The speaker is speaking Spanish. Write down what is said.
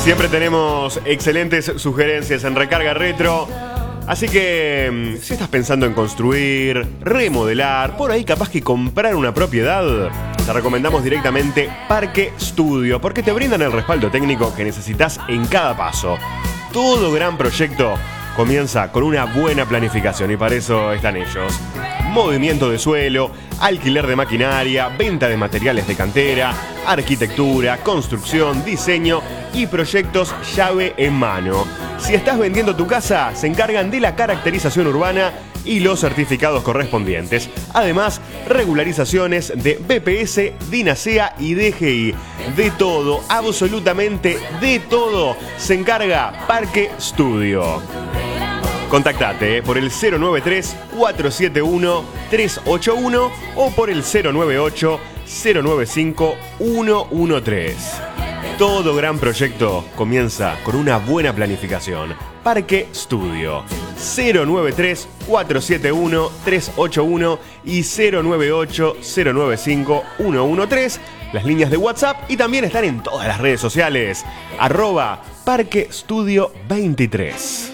Siempre tenemos excelentes sugerencias en Recarga Retro. Así que, si estás pensando en construir, remodelar, por ahí capaz que comprar una propiedad, te recomendamos directamente Parque Studio, porque te brindan el respaldo técnico que necesitas en cada paso. Todo gran proyecto comienza con una buena planificación y para eso están ellos. Movimiento de suelo, alquiler de maquinaria, venta de materiales de cantera, arquitectura, construcción, diseño y proyectos llave en mano. Si estás vendiendo tu casa, se encargan de la caracterización urbana y los certificados correspondientes. Además, regularizaciones de BPS, DINASEA y DGI. De todo, absolutamente de todo, se encarga Parque Studio. Contactate por el 093-471-381 o por el 098-095-113. Todo gran proyecto comienza con una buena planificación. Parque Studio. 093-471-381 y 098-095-113. Las líneas de WhatsApp y también están en todas las redes sociales. @Parque Studio 23.